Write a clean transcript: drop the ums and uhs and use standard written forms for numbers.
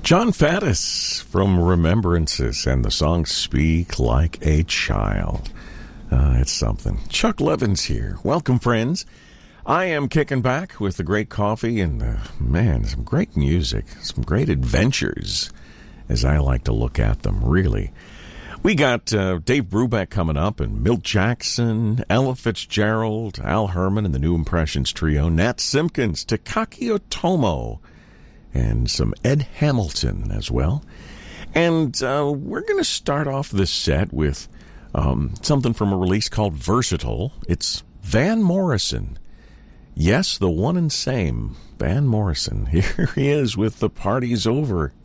John Faddis from Remembrances and the song Speak Like a Child. It's something. Chuck Levin's here. Welcome, friends. I am kicking back with the great coffee and, some great music, some great adventures, as I like to look at them, really. We got Dave Brubeck coming up, and Milt Jackson, Ella Fitzgerald, Al Herman and the New Impressions Trio, Nat Simpkins, Takaki Otomo, and some Ed Hamilton as well. And we're going to start off this set with something from a release called Versatile. It's Van Morrison. Yes, the one and same Van Morrison. Here he is with The Party's Over.